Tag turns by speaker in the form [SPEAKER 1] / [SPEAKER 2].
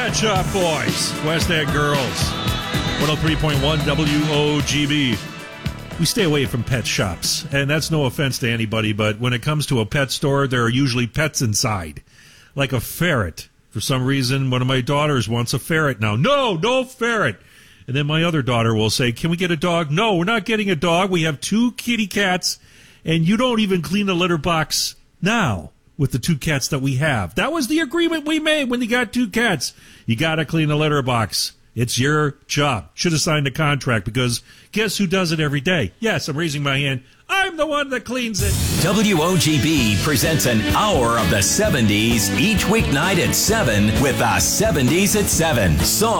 [SPEAKER 1] Pet Shop Boys, West End Girls, 103.1 WOGB. We stay away from pet shops, and that's no offense to anybody, but when it comes to a pet store, there are usually pets inside, like a ferret. For some reason, one of my daughters wants a ferret now. No ferret. And then my other daughter will say, can we get a dog? No, we're not getting a dog. We have 2 kitty cats, and you don't even clean the litter box now with the 2 cats that we have. That was the agreement we made when you got 2 cats. You got to clean the litter box. It's your job. Should have signed a contract, because guess who does it every day? Yes, I'm raising my hand. I'm the one that cleans it.
[SPEAKER 2] WOGB presents an hour of the 70s each weeknight at 7 with the 70s at 7 song.